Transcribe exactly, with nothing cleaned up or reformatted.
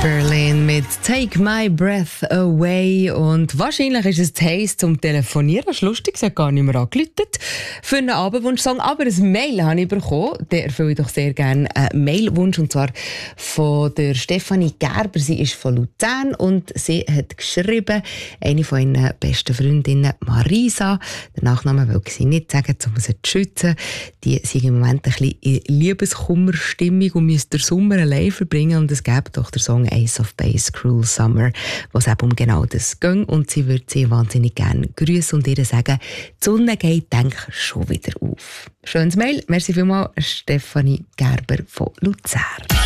Berlin mit Take My Breath Away. Und wahrscheinlich ist es Taste zum Telefonieren. Das ist lustig, sie hat gar nicht mehr angeläutet für einen Abendwunschsong. Aber ein Mail habe ich bekommen. Der erfülle ich doch sehr gerne einen Mailwunsch. Und zwar von der Stefanie Gerber. Sie ist von Luzern und sie hat geschrieben, eine von ihren besten Freundinnen, Marisa. Den Nachnamen will sie nicht sagen, um sie zu schützen. Die sind im Moment ein bisschen in Liebeskummerstimmung und müssen den Sommer allein verbringen. Und es gäbe doch der Song Ace of Base, Cruel Summer, was eben um genau das geht. Und sie würde sie wahnsinnig gerne grüßen und ihr sagen, die Sonne geht, denke schon wieder auf. Schönes Mail. Merci vielmals, Stefanie Gerber von Luzern.